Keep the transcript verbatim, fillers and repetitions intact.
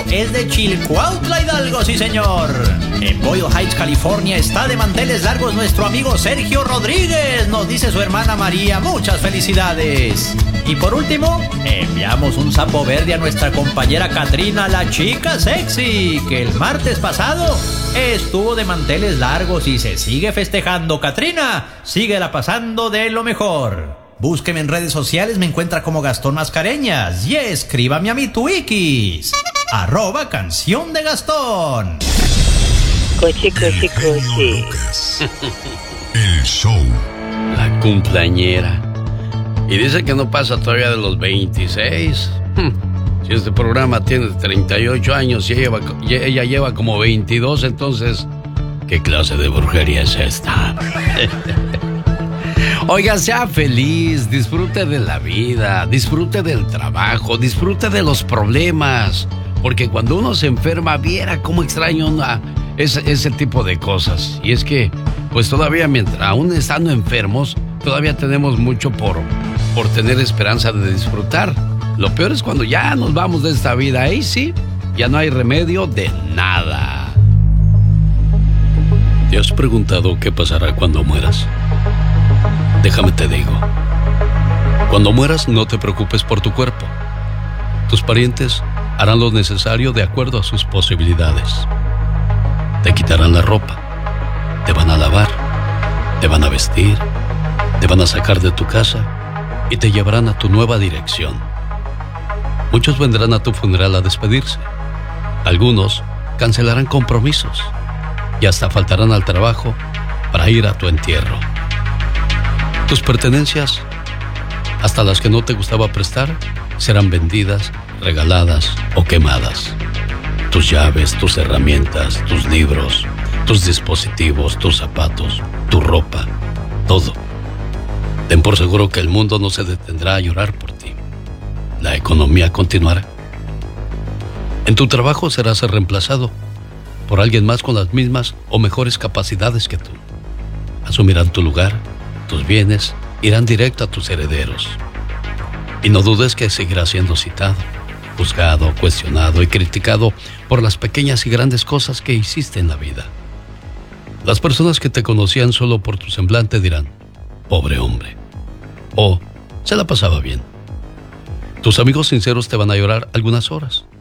es de Chilcuautla, Hidalgo, sí señor. En Boyle Heights, California, está de manteles largos nuestro amigo Sergio Rodríguez, nos dice su hermana María, muchas felicidades. Y por último, enviamos un sapo verde a nuestra compañera Katrina, la chica sexy, que el martes pasado estuvo de manteles largos y se sigue festejando. Katrina, síguela pasando de lo mejor. Búsqueme en redes sociales, me encuentra como Gastón Mascareñas y escríbame a mi Twikis, arroba canción de Gastón. Coche, coche, coche. El show. La cumpleañera. Y dice que no pasa todavía de los veintiséis. Si este programa tiene treinta y ocho años y ella lleva, y ella lleva como veintidós, entonces, ¿qué clase de brujería es esta? Oiga, sea feliz, disfrute de la vida, disfrute del trabajo, disfrute de los problemas. Porque cuando uno se enferma, viera cómo extraña uno a ese, ese tipo de cosas. Y es que, pues todavía, mientras aún estando enfermos, todavía tenemos mucho por, por tener esperanza de disfrutar. Lo peor es cuando ya nos vamos de esta vida. Ahí sí, ya no hay remedio de nada. ¿Te has preguntado qué pasará cuando mueras? Déjame te digo. Cuando mueras, no te preocupes por tu cuerpo. Tus parientes harán lo necesario de acuerdo a sus posibilidades. Te quitarán la ropa, te van a lavar, te van a vestir, te van a sacar de tu casa y te llevarán a tu nueva dirección. Muchos vendrán a tu funeral a despedirse. Algunos cancelarán compromisos y hasta faltarán al trabajo para ir a tu entierro. Tus pertenencias, hasta las que no te gustaba prestar, serán vendidas, regaladas o quemadas. Tus llaves, tus herramientas, tus libros, tus dispositivos, tus zapatos, tu ropa, todo. Ten por seguro que el mundo no se detendrá a llorar por ti. La economía continuará. En tu trabajo serás reemplazado por alguien más con las mismas o mejores capacidades que tú. Asumirán tu lugar, tus bienes irán directo a tus herederos. Y no dudes que seguirás siendo citado, juzgado, cuestionado y criticado por las pequeñas y grandes cosas que hiciste en la vida. Las personas que te conocían solo por tu semblante dirán, pobre hombre, o se la pasaba bien. Tus amigos sinceros te van a llorar algunas horas,